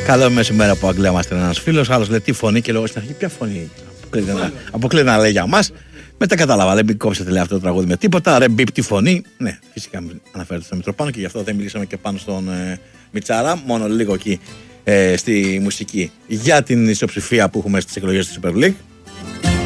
Καλό μεσημέρα από Αγγλία μας ήταν ένας φίλος. Άλλος λέει τι φωνή και λέω στην αρχή ποια φωνή. Αποκλείται να λέει για μας. Μετά κατάλαβα, δεν κόψετε λέει αυτό το τραγούδι με τίποτα. Ρε μπιπ τη φωνή. Ναι, φυσικά αναφέρεται στο Μητροπάνο και γι' αυτό δεν μιλήσαμε και πάνω στον Μιτσάρα. Μόνο λίγο εκεί στη μουσική για την ισοψηφία που έχουμε στις εκλογές της Super League.